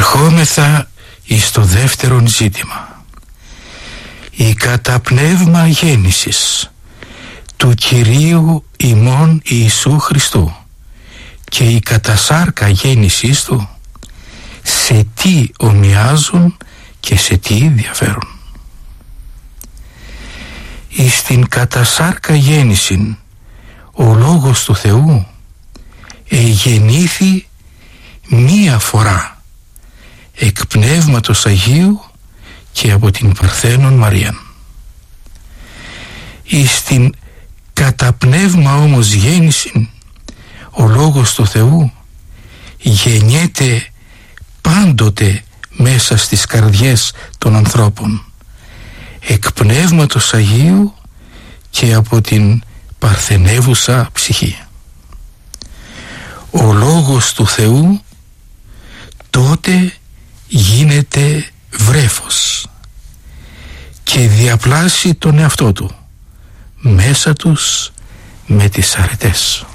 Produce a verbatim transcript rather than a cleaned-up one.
Ερχόμεθα εις το δεύτερον ζήτημα. Η καταπνεύμα γέννησης του Κυρίου ημών Ιησού Χριστού και η κατασάρκα γέννησής του σε τι ομοιάζουν και σε τι διαφέρουν. Εις την κατασάρκα γέννησιν ο Λόγος του Θεού εγεννήθη μία φορά εκ Πνεύματος Αγίου και από την Παρθένον Μαρίαν. Εις την καταπνεύμα όμως γέννησιν ο Λόγος του Θεού γεννιέται πάντοτε μέσα στις καρδιές των ανθρώπων εκ Πνεύματος Αγίου και από την παρθενεύουσα ψυχή. Ο Λόγος του Θεού τότε γίνεται βρέφος και διαπλάσει τον εαυτό του μέσα τους με τις αρετές.